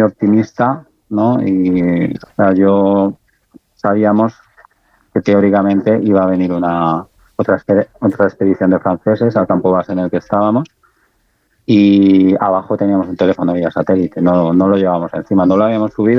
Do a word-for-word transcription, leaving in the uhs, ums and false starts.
muy optimista, ¿no? Y o sea, yo sabíamos que teóricamente iba a venir una otra, otra expedición de franceses al campo base en el que estábamos, y abajo teníamos un teléfono vía satélite, no, no lo llevábamos encima, no lo habíamos subido.